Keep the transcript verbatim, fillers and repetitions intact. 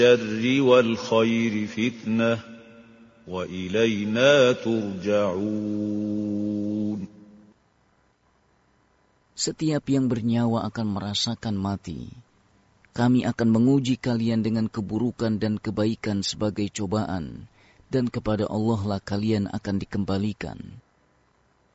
الشر والخير فتنة وإلينا ترجعون. Setiap yang bernyawa akan merasakan mati. Kami akan menguji kalian dengan keburukan dan kebaikan sebagai cobaan, dan kepada Allah lah kalian akan dikembalikan.